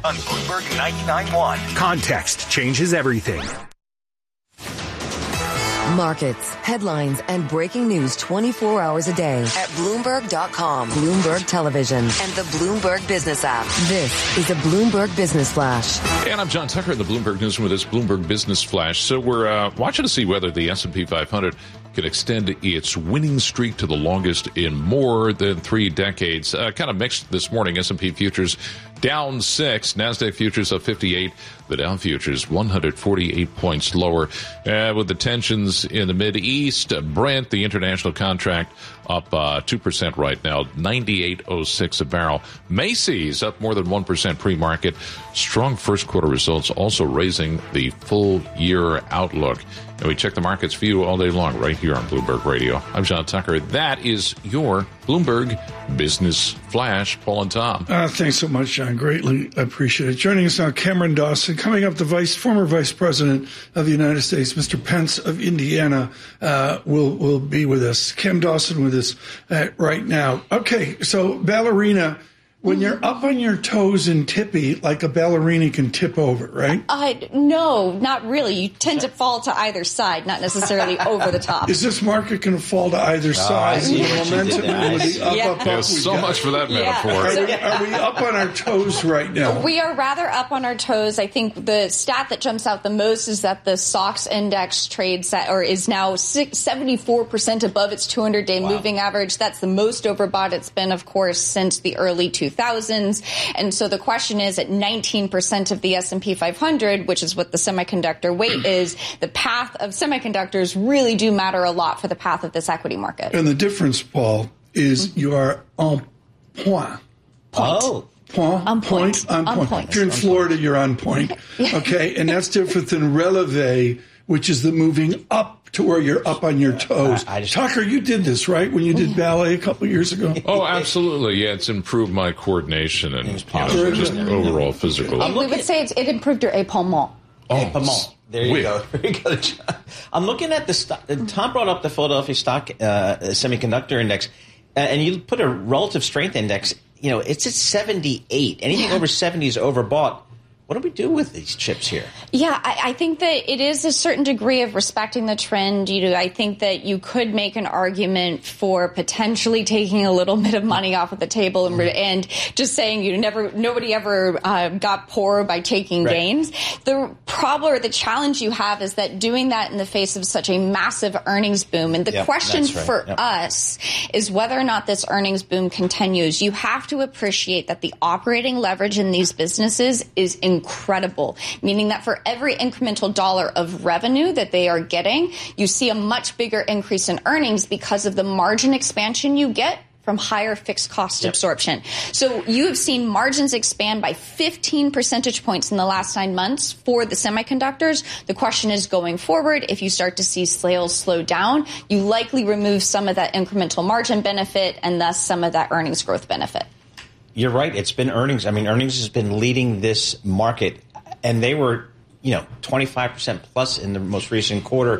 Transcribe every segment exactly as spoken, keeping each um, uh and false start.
on Bloomberg ninety-nine point one. Context changes everything. Markets, headlines, and breaking news twenty-four hours a day at Bloomberg dot com, Bloomberg Television, and the Bloomberg Business app. This is a Bloomberg Business Flash. And I'm John Tucker in the Bloomberg Newsroom with this Bloomberg Business Flash. So we're uh, watching to see whether the S and P five hundred can extend its winning streak to the longest in more than three decades. Uh, kind of mixed this morning. S and P futures down six. NASDAQ futures up fifty-eight. The Dow futures one hundred forty-eight points lower. Uh, with the tensions in the Mideast, Brent, the international contract, up uh, two percent right now, ninety-eight oh six a barrel. Macy's up more than one percent pre-market. Strong first quarter results also raising the full year outlook. And we check the markets for you all day long right here on Bloomberg Radio. I'm John Tucker. That is your Bloomberg Business Flash. Paul and Tom. Uh, thanks so much, John. Greatly appreciate it. Joining us now, Cameron Dawson. Coming up, the vice former Vice President of the United States, Mister Pence of Indiana, uh, will will be with us. Cam Dawson with us uh, right now. Okay, so ballerina. When you're up on your toes and tippy, like a ballerina can tip over, right? Uh, no, not really. You tend to fall to either side, not necessarily over the top. Is this market going to fall to either oh, side? The momentum with the up, yeah. up, up. Yeah, so got. much for that yeah. metaphor. Are we, are we up on our toes right now? We are rather up on our toes. I think the stat that jumps out the most is that the S O X index trades at, or is now seventy-four percent above its two hundred day wow. moving average. That's the most overbought it's been, of course, since the early two thousands. And so the question is, at nineteen percent of the S and P five hundred, which is what the semiconductor weight is, the path of semiconductors really do matter a lot for the path of this equity market. And the difference, Paul, is mm-hmm. you are en point. Point. Oh. Point, on point. point, on on point. point. If you're in Florida, you're on point. Okay, and that's different than releve, which is the moving up to where you're up on your toes. I, I just, Tucker, you did this, right, when you did ballet a couple of years ago? Oh, absolutely. Yeah, it's improved my coordination and you know, just overall physical. We would say it's, it improved your épalement. Oh, épalement. There you oui. go. There you go. I'm looking at the stock. Tom brought up the Philadelphia Stock uh, Semiconductor Index, uh, and you put a relative strength index. You know, it's at seventy-eight. Anything yeah. over seventy is overbought. What do we do with these chips here? Yeah, I, I think that it is a certain degree of respecting the trend. You know, I think that you could make an argument for potentially taking a little bit of money off of the table and, and just saying, you know, never, nobody ever uh, got poor by taking right. gains. The problem or the challenge you have is that doing that in the face of such a massive earnings boom. And the yep, question right. for yep. us is whether or not this earnings boom continues. You have to appreciate that the operating leverage in these businesses is incredible. Incredible, meaning that for every incremental dollar of revenue that they are getting, you see a much bigger increase in earnings because of the margin expansion you get from higher fixed cost yep. absorption. So you have seen margins expand by fifteen percentage points in the last nine months for the semiconductors. The question is, going forward, if you start to see sales slow down, you likely remove some of that incremental margin benefit and thus some of that earnings growth benefit. You're right. It's been earnings. I mean, earnings has been leading this market, and they were, you know, twenty-five percent plus in the most recent quarter.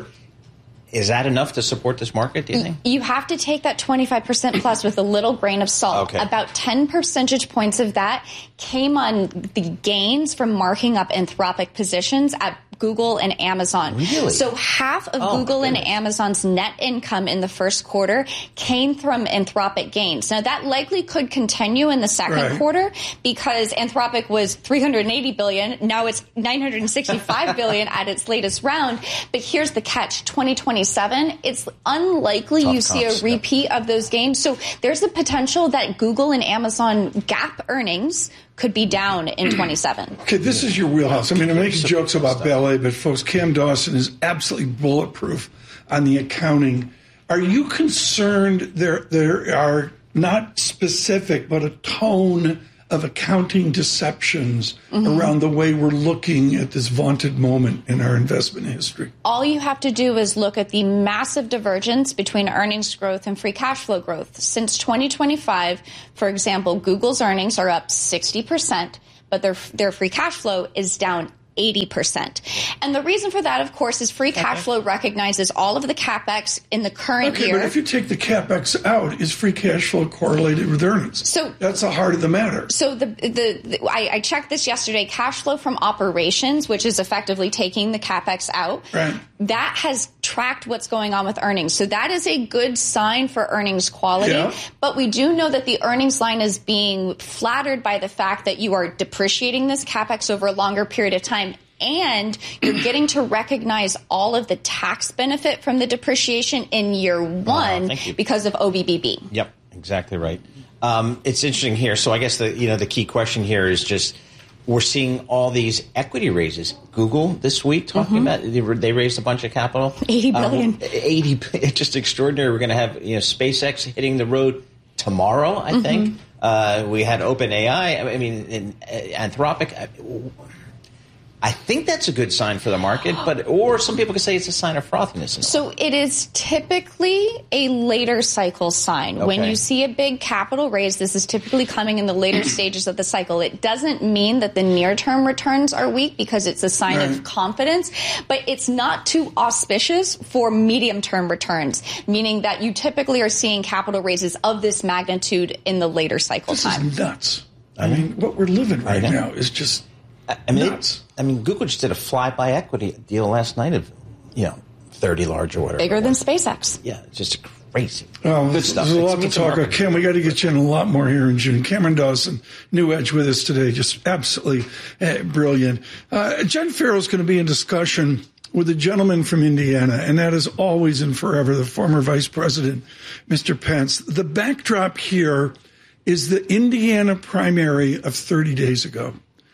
Is that enough to support this market, do you think? You have to take that twenty-five percent plus with a little grain of salt. Okay. About ten percentage points of that came on the gains from marking up Anthropic positions at Google and Amazon. Really? So half of oh, Google and Amazon's net income in the first quarter came from Anthropic gains. Now, that likely could continue in the second right. quarter because Anthropic was three hundred eighty billion dollars. Now it's nine hundred sixty-five billion dollars at its latest round. But here's the catch. twenty twenty-seven, it's unlikely Tough you comps, see a repeat yep. of those gains. So there's the potential that Google and Amazon gap earnings could be down in twenty-seven. Okay, this is your wheelhouse. I mean, I'm making jokes about ballet, but folks, Cam Dawson is absolutely bulletproof on the accounting. Are you concerned there there are not specific, but a tone of accounting deceptions mm-hmm. around the way we're looking at this vaunted moment in our investment history? All you have to do is look at the massive divergence between earnings growth and free cash flow growth. Since twenty twenty-five, for example, Google's earnings are up sixty percent, but their their free cash flow is down eighty percent. And the reason for that, of course, is free cash flow recognizes all of the CapEx in the current okay, year. But if you take the CapEx out, is free cash flow correlated with earnings? So that's the heart of the matter. So the the, the I, I checked this yesterday. Cash flow from operations, which is effectively taking the CapEx out, right. that has tracked what's going on with earnings. So that is a good sign for earnings quality. Yeah. But we do know that the earnings line is being flattered by the fact that you are depreciating this CapEx over a longer period of time. And you're getting to recognize all of the tax benefit from the depreciation in year one oh, because of O B B B. Yep, exactly right. Um, it's interesting here. So I guess the you know the key question here is just we're seeing all these equity raises. Google this week talking mm-hmm. about they raised a bunch of capital, eighty billion. Um, eighty, just extraordinary. We're going to have you know SpaceX hitting the road tomorrow. I mm-hmm. think uh, we had OpenAI. I mean, in, uh, Anthropic. I, I think that's a good sign for the market, but or some people could say it's a sign of frothiness. So it is typically a later cycle sign. Okay. When you see a big capital raise, this is typically coming in the later stages of the cycle. It doesn't mean that the near-term returns are weak because it's a sign right. of confidence, but it's not too auspicious for medium-term returns, meaning that you typically are seeing capital raises of this magnitude in the later cycle this time. This is nuts. I mean, what we're living right now is just I mean, nuts. It, I mean, Google just did a flyby equity deal last night of, you know, thirty large or whatever. Bigger than SpaceX. Yeah, just crazy. Oh, good stuff. There's a lot to talk about. Cam, we got to get you in a lot more here in June. Cameron Dawson, New Edge with us today. Just absolutely uh, brilliant. Uh, Jen Farrell's going to be in discussion with a gentleman from Indiana, and that is always and forever the former Vice President, Mister Pence. The backdrop here is the Indiana primary of thirty days ago.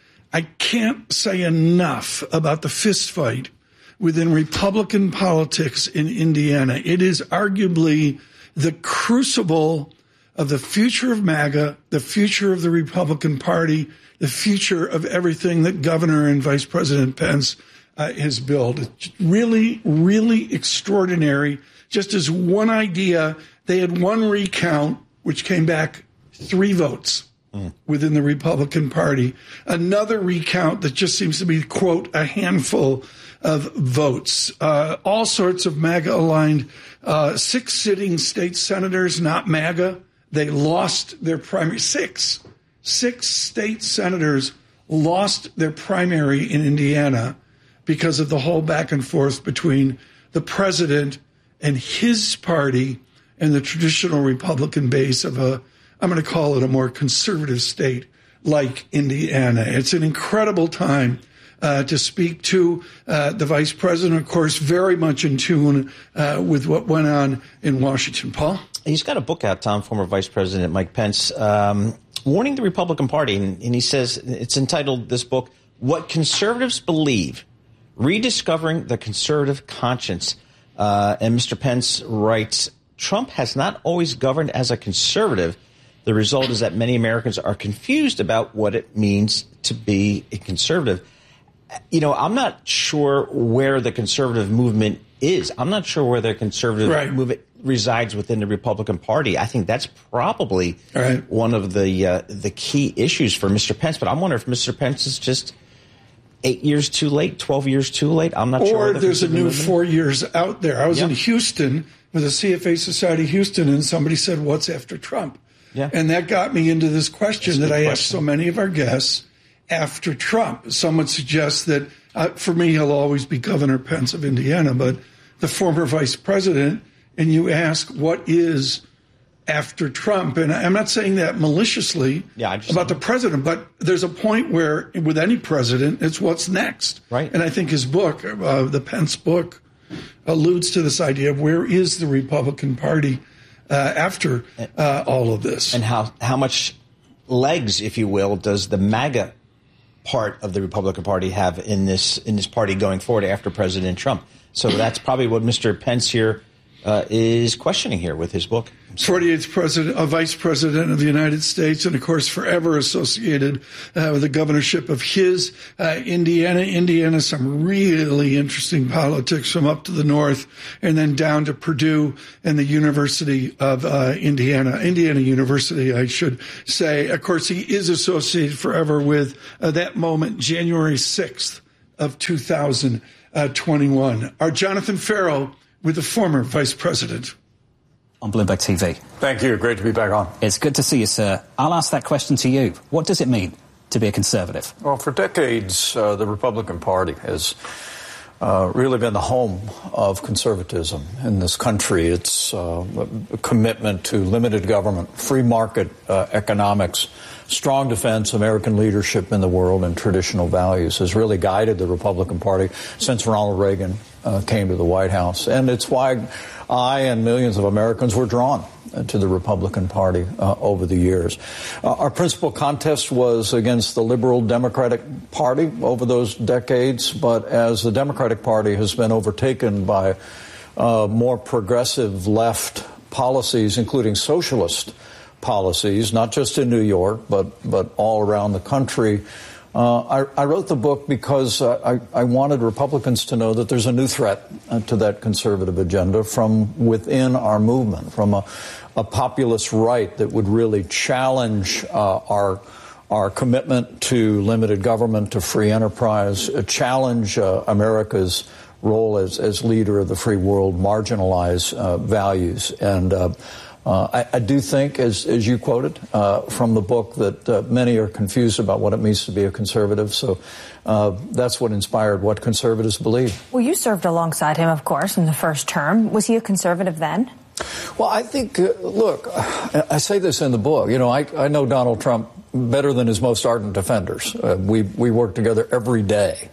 I can't say enough about the fistfight within Republican politics in Indiana. It is arguably the crucible of the future of MAGA, the future of the Republican Party, the future of everything that Governor and Vice President Pence uh, has built. It's really, really extraordinary. Just as one idea, they had one recount, which came back three votes. Mm. Within the Republican Party. Another recount that just seems to be, quote, a handful of votes. Uh, all sorts of MAGA-aligned, uh, six sitting state senators, not MAGA. They lost their primary. Six. Six state senators lost their primary in Indiana because of the whole back and forth between the president and his party and the traditional Republican base of a I'm going to call it a more conservative state like Indiana. It's an incredible time uh, to speak to uh, the vice president, of course, very much in tune uh, with what went on in Washington. Paul? He's got a book out, Tom, former Vice President Mike Pence, um, warning the Republican Party. And, and he says it's entitled, this book, What Conservatives Believe, Rediscovering the Conservative Conscience. Uh, and Mister Pence writes, Trump has not always governed as a conservative. The result is that many Americans are confused about what it means to be a conservative. You know, I'm not sure where the conservative movement is. I'm not sure where the conservative right. movement resides within the Republican Party. I think that's probably right. one of the uh, the key issues for Mister Pence. But I'm wondering if Mister Pence is just eight years too late, twelve years too late. I'm not or sure. Or there's a new movement. four years out there. I was yep. in Houston with the C F A Society Houston, and somebody said, what's after Trump? Yeah. And that got me into this question that I question. asked so many of our guests after Trump. Some would suggest that, uh, for me, he'll always be Governor Pence of Indiana, but the former vice president, and you ask, what is after Trump? And I'm not saying that maliciously yeah, about the president, but there's a point where with any president, it's what's next. Right. And I think his book, uh, the Pence book, alludes to this idea of where is the Republican Party Uh, after uh, all of this. And how, how much legs, if you will, does the MAGA part of the Republican Party have in this in this party going forward after President Trump? So that's probably what Mister Pence here uh, is questioning here with his book. forty-eighth president, a vice president of the United States, and of course forever associated uh, with the governorship of his uh, Indiana. Indiana, some really interesting politics from up to the north and then down to Purdue and the University of uh, Indiana, Indiana University, I should say. Of course, he is associated forever with uh, that moment, January sixth of two thousand twenty-one. Our Jonathan Ferro with the former vice president. On Bloomberg T V. Thank you. Great to be back on. It's good to see you, sir. I'll ask that question to you. What does it mean to be a conservative? Well, for decades, uh, the Republican Party has uh, really been the home of conservatism in this country. It's uh, a commitment to limited government, free market uh, economics, strong defense, American leadership in the world, and traditional values has really guided the Republican Party since Ronald Reagan uh, came to the White House. And it's why I and millions of Americans were drawn to the Republican Party uh, over the years. Uh, our principal contest was against the liberal Democratic Party over those decades, but as the Democratic Party has been overtaken by uh, more progressive left policies, including socialist policies, not just in New York, but, but all around the country, Uh, I, I wrote the book because uh, I, I wanted Republicans to know that there's a new threat uh, to that conservative agenda from within our movement, from a, a populist right that would really challenge uh, our our commitment to limited government, to free enterprise, uh, challenge uh, America's role as, as leader of the free world, marginalize uh, values. And uh, Uh, I, I do think, as, as you quoted uh, from the book, that uh, many are confused about what it means to be a conservative. So uh, that's what inspired What Conservatives Believe. Well, you served alongside him, of course, in the first term. Was he a conservative then? Well, I think, uh, look, I say this in the book. You know, I, I know Donald Trump better than his most ardent defenders. Uh, we, we worked together every day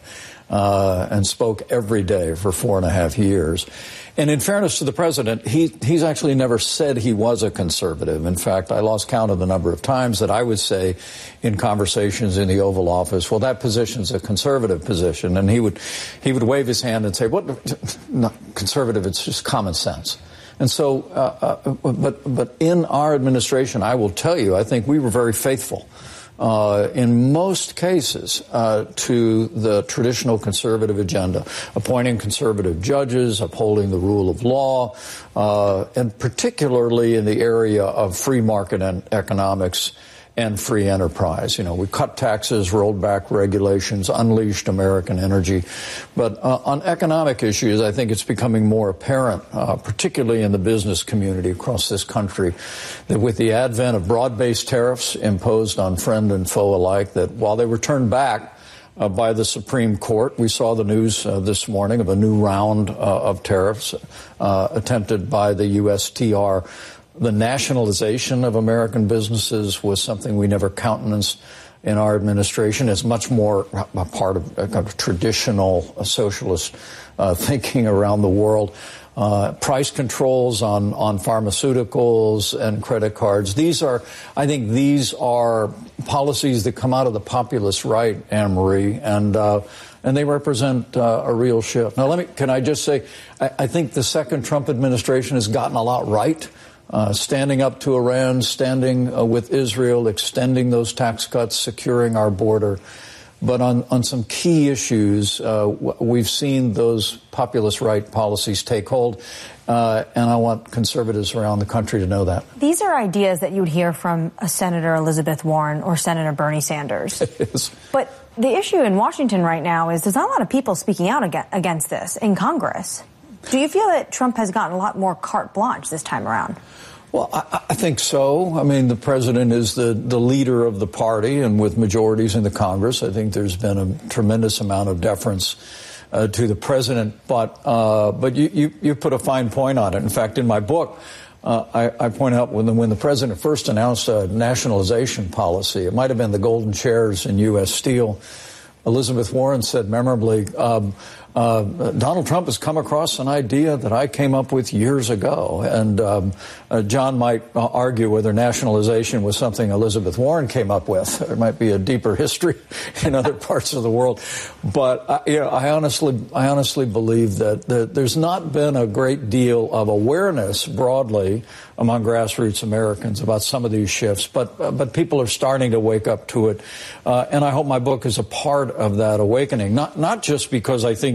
uh, and spoke every day for four and a half years. And in fairness to the president, he, he's actually never said he was a conservative. In fact, I lost count of the number of times that I would say in conversations in the Oval Office, well, that position's a conservative position. And he would, he would wave his hand and say, what, not conservative, it's just common sense. And so, uh, uh, but, but in our administration, I will tell you, I think we were very faithful Uh, in most cases, uh, to the traditional conservative agenda, appointing conservative judges, upholding the rule of law, uh, and particularly in the area of free market and economics and free enterprise. You know, we cut taxes, rolled back regulations, unleashed American energy. But uh, on economic issues, I think it's becoming more apparent, uh, particularly in the business community across this country, that with the advent of broad-based tariffs imposed on friend and foe alike, that while they were turned back uh, by the Supreme Court, we saw the news uh, this morning of a new round uh, of tariffs uh, attempted by the U S T R. The nationalization of American businesses was something we never countenanced in our administration. It's much more a part of a kind of traditional socialist uh, thinking around the world. Uh, price controls on, on pharmaceuticals and credit cards. These are, I think these are policies that come out of the populist right, Anne Marie, and, uh, and they represent uh, a real shift. Now, let me, can I just say, I, I think the second Trump administration has gotten a lot right. Uh, standing up to Iran, standing uh, with Israel, extending those tax cuts, securing our border. But on, on some key issues, uh, we've seen those populist right policies take hold, uh, and I want conservatives around the country to know that. These are ideas that you would hear from a Senator Elizabeth Warren or Senator Bernie Sanders. It is. But the issue in Washington right now is there's not a lot of people speaking out against this in Congress. Do you feel that Trump has gotten a lot more carte blanche this time around? Well, I, I think so. I mean, the president is the, the leader of the party, and with majorities in the Congress, I think there's been a tremendous amount of deference uh, to the president. But uh, but you, you, you put a fine point on it. In fact, in my book, uh, I, I point out when the, when the president first announced a nationalization policy, it might have been the golden chairs in U S Steel, Elizabeth Warren said memorably, um, uh, Donald Trump has come across an idea that I came up with years ago. And um, uh, John might uh, argue whether nationalization was something Elizabeth Warren came up with. There might be a deeper history in other parts of the world. But uh, you know, I honestly, I honestly believe that, that there's not been a great deal of awareness broadly among grassroots Americans about some of these shifts. But uh, but people are starting to wake up to it. Uh, and I hope my book is a part of that awakening. Not not just because I think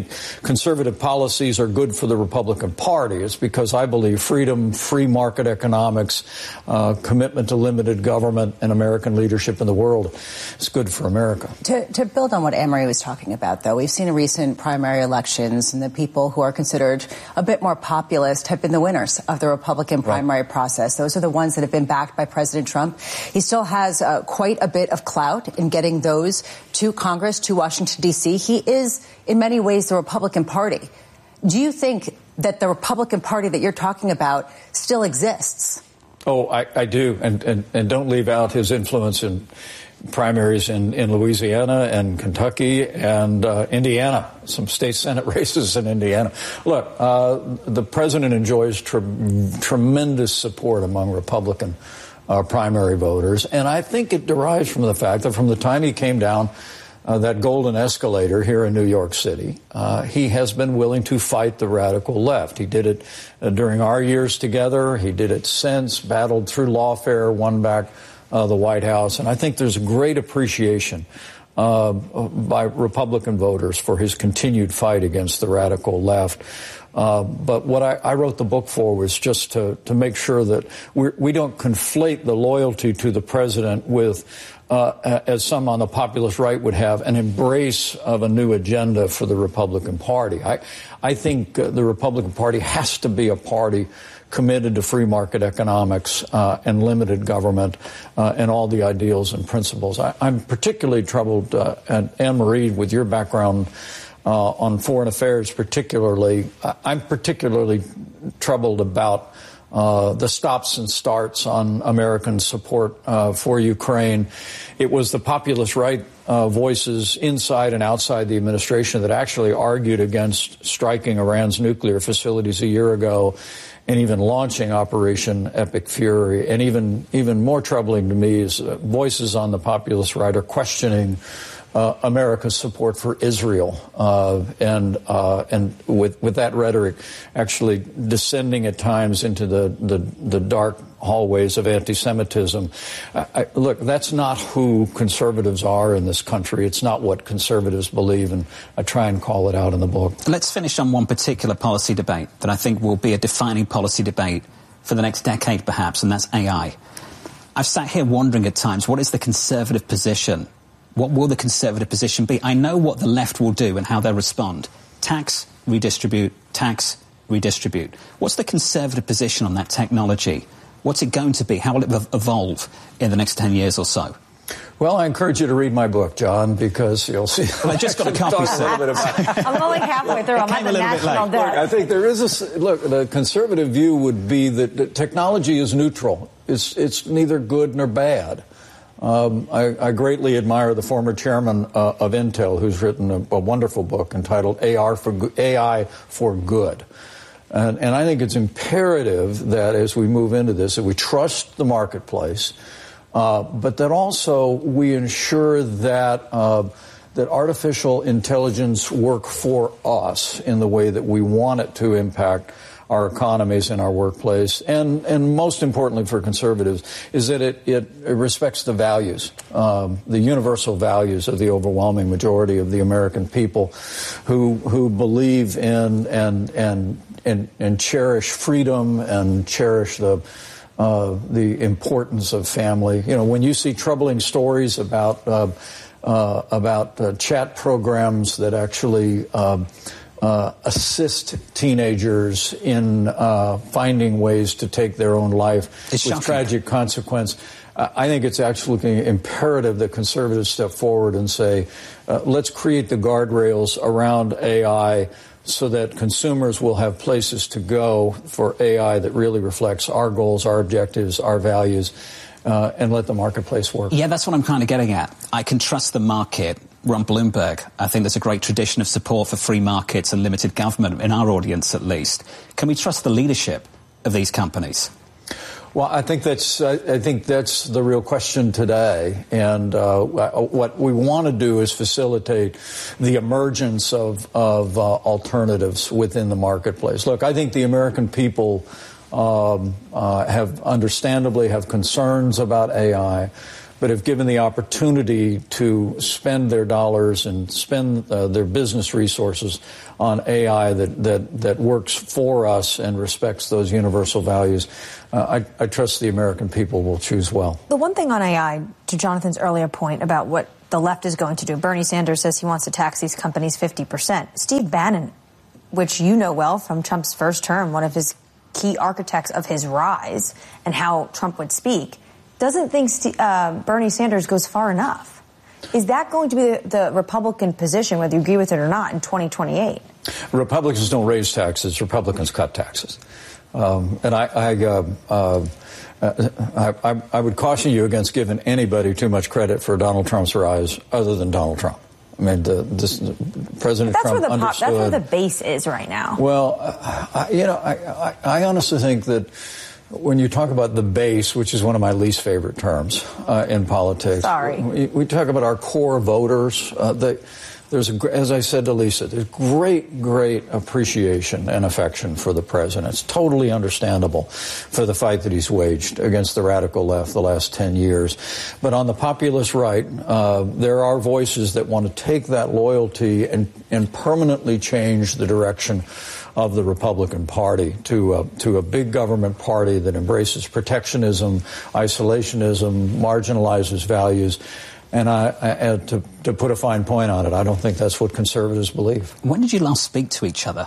think conservative policies are good for the Republican Party. It's because I believe freedom, free market economics, uh, commitment to limited government, and American leadership in the world is good for America. To, to build on what Anne-Marie was talking about, though, we've seen in recent primary elections, and the people who are considered a bit more populist have been the winners of the Republican primary right. process. Those are the ones that have been backed by President Trump. He still has uh, quite a bit of clout in getting those to Congress, to Washington, D C. He is, in many ways, the Republican Party. Do you think that the Republican Party that you're talking about still exists? Oh, I, I do. And, and, and don't leave out his influence in primaries in, in Louisiana and Kentucky and uh, Indiana, some state Senate races in Indiana. Look, uh, the president enjoys tre- tremendous support among Republican uh, primary voters. And I think it derives from the fact that from the time he came down uh, that golden escalator here in New York City, uh, he has been willing to fight the radical left. He did it uh, during our years together. He did it since, battled through lawfare, won back Uh, the White House, and I think there's a great appreciation uh, by Republican voters for his continued fight against the radical left. Uh, but what I, I wrote the book for was just to, to make sure that we're, we don't conflate the loyalty to the president with, uh, as some on the populist right would have, an embrace of a new agenda for the Republican Party. I, I think uh, the Republican Party has to be a party committed to free market economics uh, and limited government uh, and all the ideals and principles. I, I'm particularly troubled, uh, and Anne-Marie, with your background uh, on foreign affairs particularly, I'm particularly troubled about uh, the stops and starts on American support uh, for Ukraine. It was the populist right uh, voices inside and outside the administration that actually argued against striking Iran's nuclear facilities a year ago, and even launching Operation Epic Fury. And even even more troubling to me is uh, voices on the populist right are questioning uh, America's support for Israel, uh, and uh, and with with that rhetoric actually descending at times into the the, the dark hallways of anti-Semitism. I, I, look, that's not who conservatives are in this country. It's not what conservatives believe, and I try and call it out in the book. Let's finish on one particular policy debate that I think will be a defining policy debate for the next decade, perhaps, and that's A I. I've sat here wondering at times, what is the conservative position? What will the conservative position be? I know what the left will do and how they'll respond. Tax, redistribute, tax, redistribute. What's the conservative position on that technology? What's it going to be? How will it evolve in the next ten years or so? Well, I encourage you to read my book, John, because you'll see. Well, I just got a copy, sir. I'm only halfway through. I'm on the national debt. I think there is a look. The conservative view would be that, that technology is neutral. It's it's neither good nor bad. Um, I, I greatly admire the former chairman uh, of Intel, who's written a, a wonderful book entitled A I for A I for Good. And, and I think it's imperative that as we move into this, that we trust the marketplace, uh, but that also we ensure that uh, that artificial intelligence work for us in the way that we want it to impact our economies and our workplace. And, and most importantly for conservatives is that it, it, it respects the values, um, the universal values of the overwhelming majority of the American people who who believe in and and and, and cherish freedom and cherish the uh, the importance of family. You know, when you see troubling stories about uh, uh, about uh, chat programs that actually uh, uh, assist teenagers in uh, finding ways to take their own life it's with shocking. tragic consequence, uh, I think it's actually imperative that conservatives step forward and say, uh, let's create the guardrails around A I so that consumers will have places to go for A I that really reflects our goals, our objectives, our values, uh, and let the marketplace work. Yeah, that's what I'm kind of getting at. I can trust the market. We're on Bloomberg. I think there's a great tradition of support for free markets and limited government, in our audience at least. Can we trust the leadership of these companies? Well, I think that's I think that's the real question today, and uh, what we want to do is facilitate the emergence of of uh, alternatives within the marketplace. Look, I think the American people um, uh, have understandably have concerns about A I. but if given the opportunity to spend their dollars and spend uh, their business resources on A I that, that, that works for us and respects those universal values, uh, I, I trust the American people will choose well. The one thing on A I, to Jonathan's earlier point about what the left is going to do, Bernie Sanders says he wants to tax these companies fifty percent. Steve Bannon, which you know well from Trump's first term, one of his key architects of his rise and how Trump would speak, doesn't think uh, Bernie Sanders goes far enough. Is that going to be the, the Republican position, whether you agree with it or not, in twenty twenty-eight? Republicans don't raise taxes. Republicans cut taxes. Um, and I, I, uh, uh, I, I, I would caution you against giving anybody too much credit for Donald Trump's rise other than Donald Trump. I mean, the, this, President that's Trump where the pop, understood. That's where the base is right now. Well, I, you know, I, I, I honestly think that when you talk about the base, which is one of my least favorite terms uh, in politics, Sorry. We, we talk about our core voters. Uh, they, there's, a, as I said to Lisa, there's great, great appreciation and affection for the president. It's totally understandable for the fight that he's waged against the radical left the last ten years. But on the populist right, uh, there are voices that want to take that loyalty and, and permanently change the direction of the Republican Party to a, to a big government party that embraces protectionism, isolationism, marginalizes values. And I, I, to, to put a fine point on it, I don't think that's what conservatives believe. When did you last speak to each other?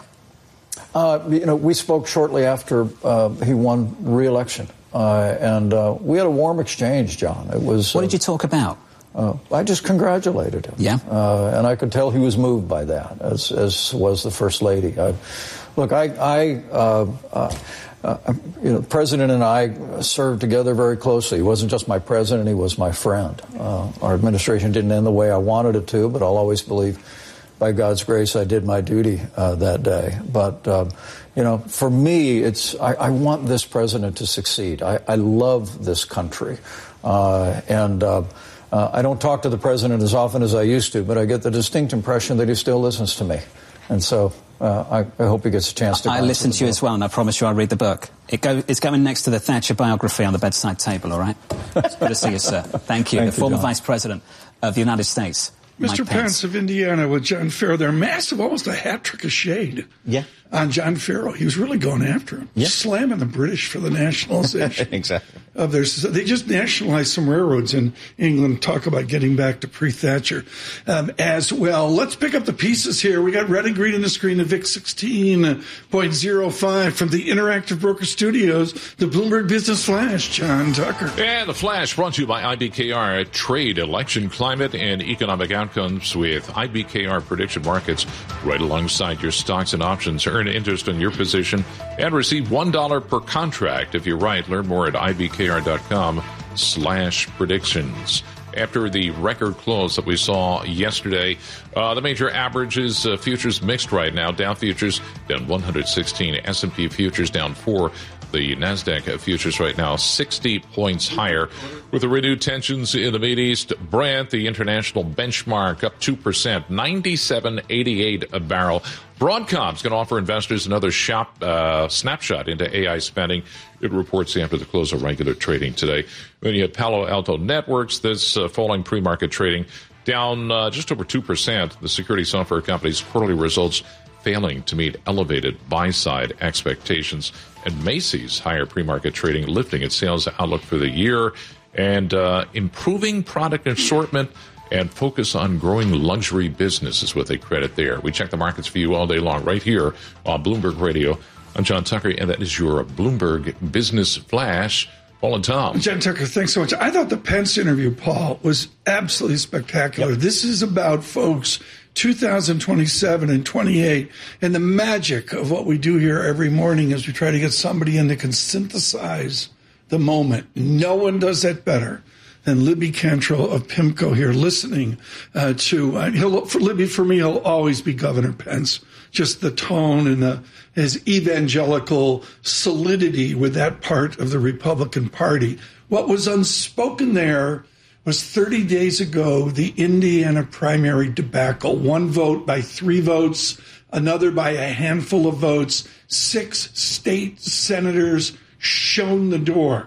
Uh, you know, we spoke shortly after uh, he won re-election, uh, and uh, we had a warm exchange, John. It was. What uh, did you talk about? Uh, I just congratulated him. Yeah. Uh, and I could tell he was moved by that, as as was the First Lady. I, look, I, I uh, uh, uh, you know, the President and I served together very closely. He wasn't just my president; he was my friend. Uh, our administration didn't end the way I wanted it to, but I'll always believe, by God's grace, I did my duty uh, that day. But uh, you know, for me, it's I, I want this president to succeed. I, I love this country, uh, and. Uh, Uh, I don't talk to the president as often as I used to, but I get the distinct impression that he still listens to me. And so uh, I, I hope he gets a chance to... I listen to you as well, and I promise you I'll read the book. It go, it's going next to the Thatcher biography on the bedside table, all right? It's good to see you, sir. Thank you. Thank the you, former John. Vice President of the United States, Mister Mike Pence. Pence of Indiana with John Farrow. They're massive, almost a hat trick of shade. Yeah. On John Farrow. He was really going after him. Yeah. Slamming the British for the nationalization. Exactly. Of their, they just nationalized some railroads in England. Talk about getting back to pre-Thatcher um, as well. Let's pick up the pieces here. We got red and green on the screen. The V I X sixteen point oh five from the Interactive Broker Studios. The Bloomberg Business Flash. John Tucker. And the Flash brought to you by I B K R. Trade, election, climate, and economic outcomes with I B K R prediction markets right alongside your stocks and options. Earn interest on your position and receive one dollar per contract. If you're right, learn more at ibkr.com slash predictions. After the record close that we saw yesterday, uh, the major averages, uh, futures mixed right now. Dow futures down one hundred sixteen, S and P futures down four. The NASDAQ futures right now sixty points higher with the renewed tensions in the Mideast. Brent, the international benchmark, up two percent, ninety-seven eighty-eight a barrel. Broadcom's going to offer investors another shop, uh, snapshot into A I spending. It reports after the close of regular trading today. Then you have Palo Alto Networks, this uh, falling pre-market trading down uh, just over two percent. The security software company's quarterly results failing to meet elevated buy-side expectations. And Macy's higher pre-market trading lifting its sales outlook for the year and uh, improving product assortment and focus on growing luxury business is what they credit there. We check the markets for you all day long right here on Bloomberg Radio. I'm John Tucker, and that is your Bloomberg Business Flash. Paul and Tom. John Tucker, thanks so much. I thought the Pence interview, Paul, was absolutely spectacular. Yep. This is about, folks, two thousand twenty-seven and twenty-eight, and the magic of what we do here every morning is we try to get somebody in that can synthesize the moment. No one does that better than Libby Cantrell of PIMCO here, listening uh, to, uh, he'll, for Libby, for me, he'll always be Governor Pence. Just the tone and the, his evangelical solidity with that part of the Republican Party. What was unspoken there was thirty days ago, the Indiana primary debacle. One vote by three votes, another by a handful of votes, six state senators shown the door.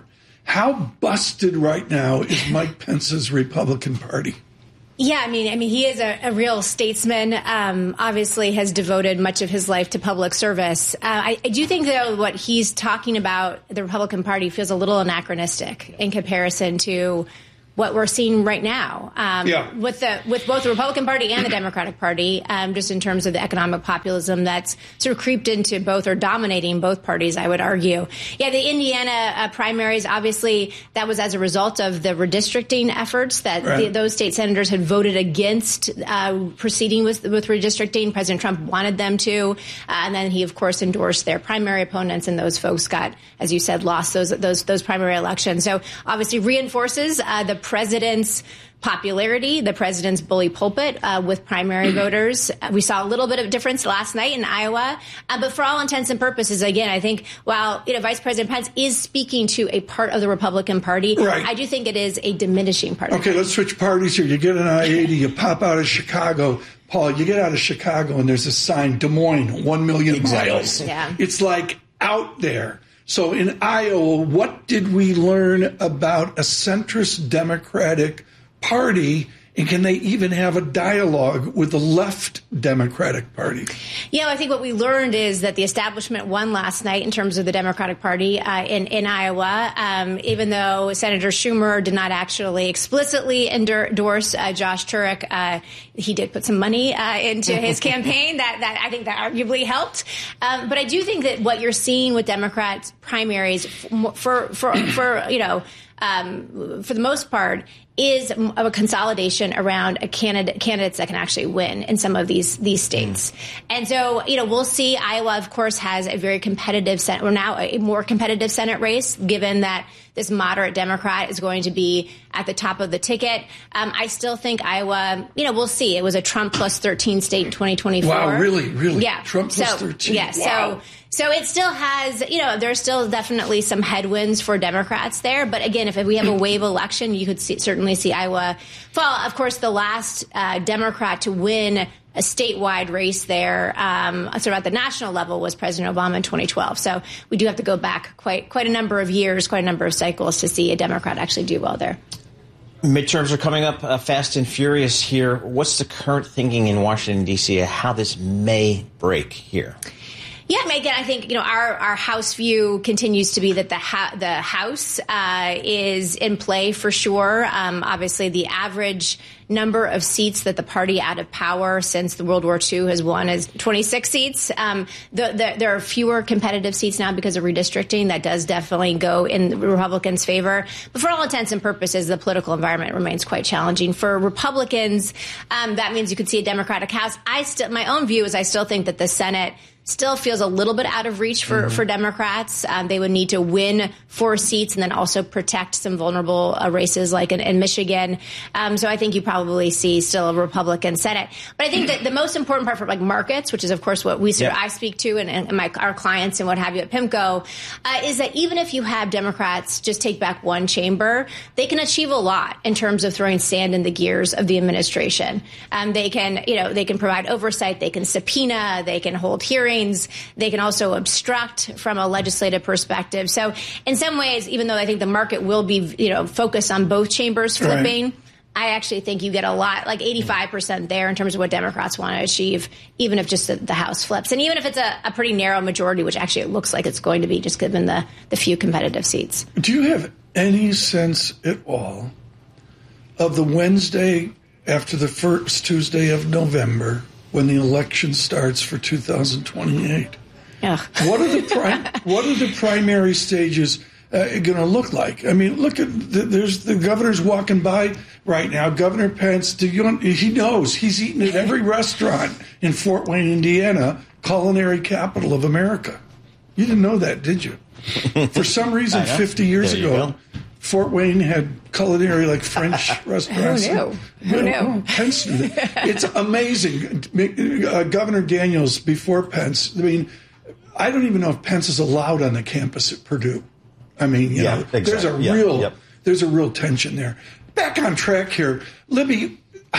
How busted right now is Mike Pence's Republican Party? Yeah, I mean, I mean, he is a, a real statesman. Um, obviously, has devoted much of his life to public service. Uh, I, I do think, though, what he's talking about, the Republican Party, feels a little anachronistic in comparison to what we're seeing right now um, yeah. with the with both the Republican Party and the Democratic Party, um, just in terms of the economic populism that's sort of creeped into both or dominating both parties, I would argue. Yeah, the Indiana uh, primaries, obviously, that was as a result of the redistricting efforts that right. the, those state senators had voted against uh, proceeding with, with redistricting. President Trump wanted them to, uh, and then he, of course, endorsed their primary opponents, and those folks got, as you said, lost those those those primary elections. So obviously reinforces uh, the president's popularity, the president's bully pulpit uh, with primary voters. We saw a little bit of difference last night in Iowa, uh, but for all intents and purposes, again, I think while you know Vice President Pence is speaking to a part of the Republican Party, right. I do think it is a diminishing part. Okay, let's switch parties here. You get an I eighty, you pop out of Chicago. Paul, you get out of Chicago and there's a sign, Des Moines, one million exactly. miles. Yeah. It's like out there. So in Iowa, what did we learn about a centrist Democratic Party, and can they even have a dialogue with the left Democratic Party? Yeah, I think what we learned is that the establishment won last night in terms of the Democratic Party uh, in, in Iowa, um, even though Senator Schumer did not actually explicitly endorse uh, Josh Turek. Uh, he did put some money uh, into his campaign. That, that I think that arguably helped. Um, but I do think that what you're seeing with Democrats primaries for, for, for, for you know, Um, for the most part, is a consolidation around a candidate, candidates that can actually win in some of these these states. Mm. And so, you know, we'll see. Iowa, of course, has a very competitive Senate, or now a more competitive Senate race, given that this moderate Democrat is going to be at the top of the ticket. Um, I still think Iowa, you know, we'll see. It was a Trump plus thirteen state in twenty twenty-four. Wow, really, really? Yeah. Trump plus so, thirteen. Yeah, wow. so. So it still has, you know, there's still definitely some headwinds for Democrats there. But again, if we have a wave election, you could see, certainly see Iowa fall. Of course, the last uh, Democrat to win a statewide race there, um, sort of at the national level, was President Obama in twenty twelve. So we do have to go back quite quite a number of years, quite a number of cycles to see a Democrat actually do well there. Midterms are coming up uh, fast and furious here. What's the current thinking in Washington, D C, how this may break here? Yeah, Megan, I think, you know, our, our House view continues to be that the ha- the House uh, is in play for sure. Um, obviously, the average number of seats that the party out of power since the World War Two has won is twenty-six seats. Um, the, the, there are fewer competitive seats now because of redistricting. That does definitely go in the Republicans' favor. But for all intents and purposes, the political environment remains quite challenging. For Republicans, um, that means you could see a Democratic House. I still, my own view is I still think that the Senate still feels a little bit out of reach for, mm-hmm. for Democrats. Um, they would need to win four seats and then also protect some vulnerable uh, races like in, in Michigan. Um, so I think you probably see still a Republican Senate. But I think that the most important part for like markets, which is, of course, what we sort of, I speak to and, and my, our clients and what have you at PIMCO, uh, is that even if you have Democrats just take back one chamber, they can achieve a lot in terms of throwing sand in the gears of the administration. Um, they can, you know, they can provide oversight. They can subpoena. They can hold hearings. They can also obstruct from a legislative perspective. So in some ways, even though I think the market will be, you know, focused on both chambers flipping, right. I actually think you get a lot, like eighty-five percent there in terms of what Democrats want to achieve, even if just the, the House flips. And even if it's a, a pretty narrow majority, which actually it looks like it's going to be just given the, the few competitive seats. Do you have any sense at all of the Wednesday after the first Tuesday of November, when the election starts for two thousand twenty-eight? Ugh. What are the pri- what are the primary stages uh, going to look like? I mean, look at the, there's the governor's walking by right now. Governor Pence, do you, he knows he's eating at every restaurant in Fort Wayne, Indiana, culinary capital of America. You didn't know that, did you? For some reason, fifty years there ago, Fort Wayne had culinary, like French restaurants. Who knew? Who knew? Oh, Pence knew that. It's amazing. Uh, Governor Daniels before Pence. I mean, I don't even know if Pence is allowed on the campus at Purdue. I mean, you yeah, know, exactly. there's a yeah, real, yep. there's a real tension there. Back on track here, Libby.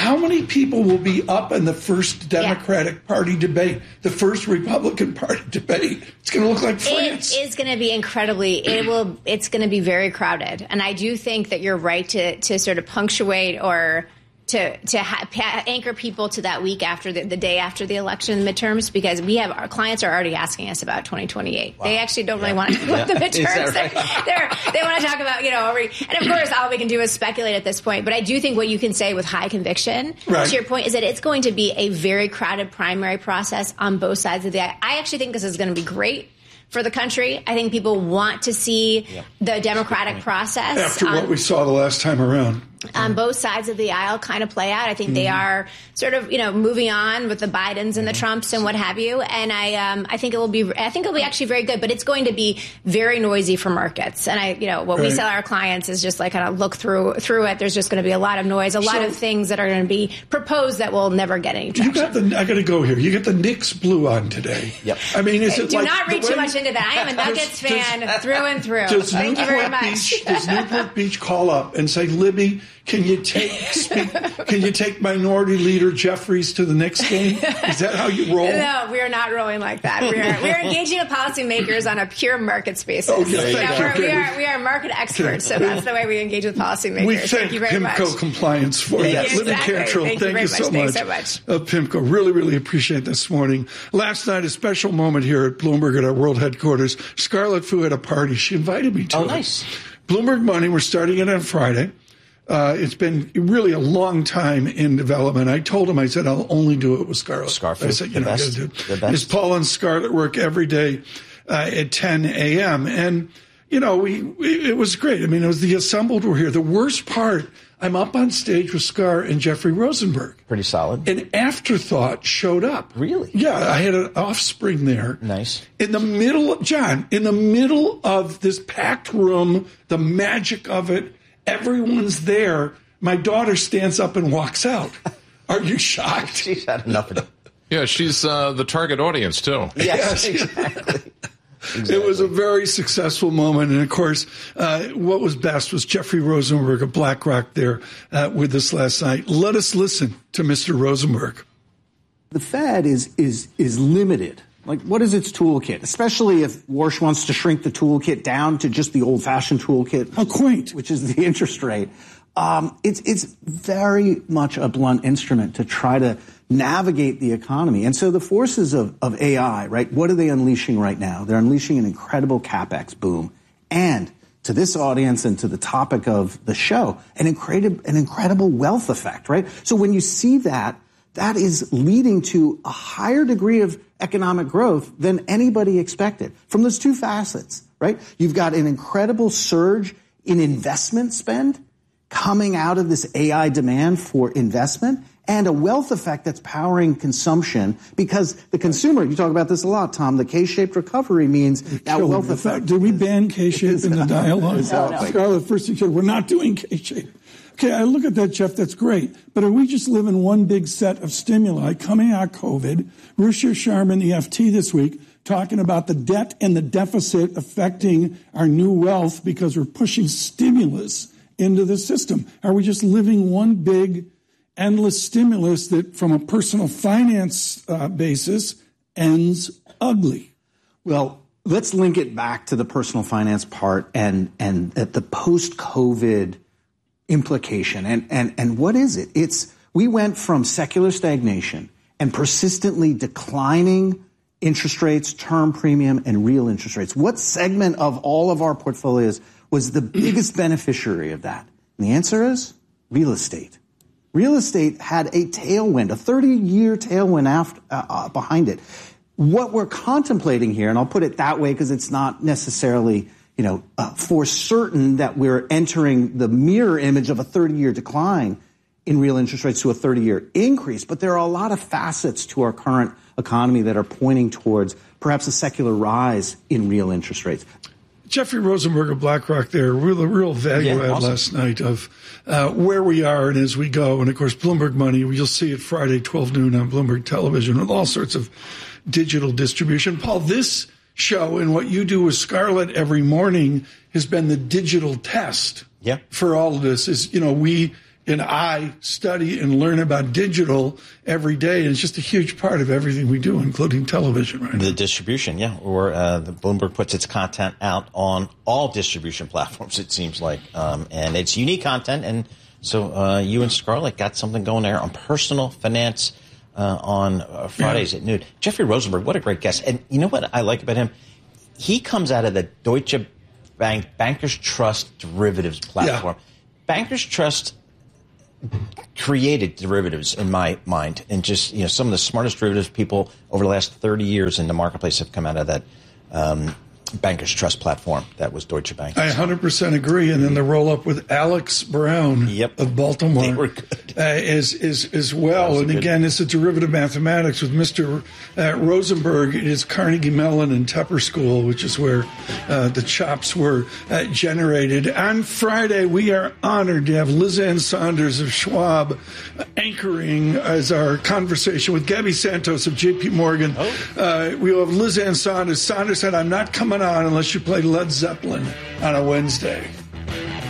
how many people will be up in the first Democratic yeah. Party debate, the first Republican Party debate? It's going to look like France. It is going to be incredibly. It will. It's going to be very crowded, and I do think that you're right to to sort of punctuate or. to to ha- pa- anchor people to that week after the, the day after the election midterms, because we have our clients are already asking us about twenty twenty-eight. Wow. They actually don't yeah. really want to talk about yeah. the midterms. Right? They're, they're, they want to talk about, you know, and of course all we can do is speculate at this point. But I do think what you can say with high conviction, right. to your point, is that it's going to be a very crowded primary process on both sides of the aisle. I actually think this is going to be great for the country. I think people want to see yeah. the democratic process. After what um, we saw the last time around. On both sides of the aisle kind of play out. I think mm-hmm. they are sort of, you know, moving on with the Bidens and the Trumps and what have you. And I um, I think it will be I think it will be actually very good, but it's going to be very noisy for markets. And I, you know, what right. we tell our clients is just like kind of look through through it. There's just going to be a lot of noise, a so, lot of things that are going to be proposed that will never get any traction. You got the I got to go here. You got the Knicks blue on today. Yep. I mean, is it Do like not read too much into that. I am a Nuggets does, fan does, through and through. Thank Newport you very much. Beach, does Newport Beach call up and say, Libby, Can you take speak, Can you take Minority Leader Jeffries to the next game? Is that how you roll? No, we are not rolling like that. We are we are engaging with policymakers on a pure market basis. Okay, you thank know, you. we're, we are we are market experts, so that's the way we engage with policymakers. We thank, thank you very PIMCO much. Compliance for yeah, that. exactly. Libby Cantrell, thank, thank you, you so so much. much. so much. Uh, PIMCO, really, really appreciate this morning. Last night, a special moment here at Bloomberg at our world headquarters. Scarlett Fu had a party. She invited me to oh, it. Oh, nice. Bloomberg Money, we're starting it on Friday. Uh, it's been really a long time in development. I told him, I said, I'll only do it with Scarlett. Scarfood, I said, you the know, best. I got to do the it. best. Miss Paul and Scarlett work every day uh, at ten a.m. And, you know, we, we it was great. I mean, it was the assembled were here. The worst part, I'm up on stage with Scar and Jeffrey Rosenberg. Pretty solid. An afterthought showed up. Really? Yeah, I had an offspring there. Nice. In the middle, John, in the middle of this packed room, the magic of it, everyone's there. My daughter stands up and walks out. Are you shocked? She's had enough of it. Yeah, she's uh, the target audience, too. Yes, exactly. Exactly. It was a very successful moment. And, of course, uh, what was best was Jeffrey Rosenberg of BlackRock there uh, with us last night. Let us listen to Mister Rosenberg. The Fed is is is limited. Like, what is its toolkit? Especially if Warsh wants to shrink the toolkit down to just the old-fashioned toolkit. How quaint. Which is the interest rate. Um, it's it's very much a blunt instrument to try to navigate the economy. And so the forces of, of A I, right, what are they unleashing right now? They're unleashing an incredible CapEx boom. And to this audience and to the topic of the show, an incredible, an incredible wealth effect, right? So when you see that, that is leading to a higher degree of economic growth than anybody expected from those two facets, right? You've got an incredible surge in investment spend coming out of this A I demand for investment, and a wealth effect that's powering consumption, because the consumer, you talk about this a lot, Tom, the K-shaped recovery means that wealth effect. Did we ban K-shaped in the dialogue? No, no. Scarlett, first you said, we're not doing K-shaped. Okay, I look at that, Jeff, that's great. But are we just living one big set of stimuli coming out of COVID? Ruchir Sharma in the F T this week talking about the debt and the deficit affecting our new wealth because we're pushing stimulus into the system. Are we just living one big endless stimulus that from a personal finance uh, basis ends ugly? Well, let's link it back to the personal finance part and and at the post-COVID implication. And and and what is it? It's we went from secular stagnation and persistently declining interest rates, term premium, and real interest rates. What segment of all of our portfolios was the biggest beneficiary of that? And the answer is real estate. Real estate had a tailwind, a thirty-year tailwind after, uh, uh, behind it. What we're contemplating here, and I'll put it that way because it's not necessarily, you know, uh, for certain that we're entering the mirror image of a thirty-year decline in real interest rates to a thirty-year increase, but there are a lot of facets to our current economy that are pointing towards perhaps a secular rise in real interest rates. Jeffrey Rosenberg of BlackRock there, real, real value yeah, add awesome. last night of uh, where we are and as we go. And, of course, Bloomberg Money, you'll see it Friday, twelve noon on Bloomberg Television with all sorts of digital distribution. Paul, this show and what you do with Scarlett every morning has been the digital test yeah. for all of this. Is, you know, we and I study and learn about digital every day, and it's just a huge part of everything we do, including television right now. The distribution, yeah. Or uh, the Bloomberg puts its content out on all distribution platforms, it seems like. Um, and it's unique content, and so uh, you and Scarlett got something going there on personal finance uh, on uh, Fridays yeah. at noon. Jeffrey Rosenberg, what a great guest. And you know what I like about him? He comes out of the Deutsche Bank Bankers Trust derivatives platform. Yeah. Bankers Trust created derivatives in my mind, and just, you know, some of the smartest derivatives people over the last thirty years in the marketplace have come out of that um, Bankers Trust platform. That was Deutsche Bank. I one hundred percent agree. And then the roll up with Alex Brown yep. of Baltimore they were good. Uh, is is as well. And again, it's a derivative mathematics with Mister Uh, Rosenberg. It is Carnegie Mellon and Tepper School, which is where uh, the chops were uh, generated. On Friday, we are honored to have Liz Ann Saunders of Schwab uh, anchoring as our conversation with Gabby Santos of J P Morgan. Oh. Uh, we will have Liz Ann Saunders. Saunders said, "I'm not coming on unless you play Led Zeppelin on a Wednesday."